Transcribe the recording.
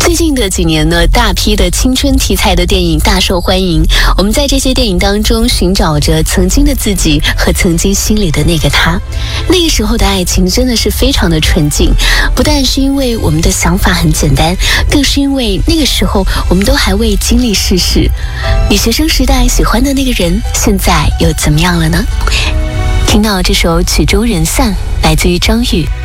最近的几年呢，大批的青春题材的电影大受欢迎。我们在这些电影当中寻找着曾经的自己和曾经心里的那个他。那个时候的爱情真的是非常的纯净，不但是因为我们的想法很简单，更是因为那个时候我们都还未经历世事。你学生时代喜欢的那个人，现在又怎么样了呢？听到这首曲终人散，来自于张宇。